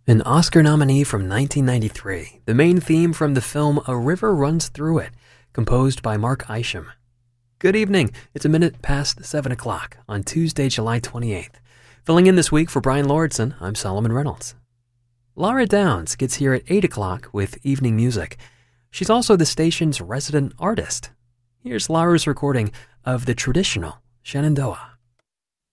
An Oscar nominee from 1993, the main theme from the film A River Runs Through It, composed by Mark Isham. Good evening, it's a minute past 7 o'clock on Tuesday, July 28th. Filling in this week for Brian Lauritsen, I'm Solomon Reynolds. Laura Downs gets here at 8 o'clock with evening music. She's also the station's resident artist. Here's Laura's recording of the traditional Shenandoah.